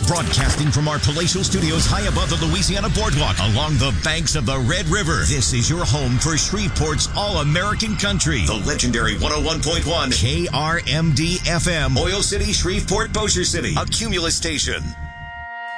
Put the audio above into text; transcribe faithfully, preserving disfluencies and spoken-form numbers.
Broadcasting from our palatial studios high above the Louisiana Boardwalk along the banks of the Red River. This is your home for Shreveport's all-American country. The legendary one oh one point one K R M D F M. Oil City, Shreveport, Bossier City. A Cumulus station.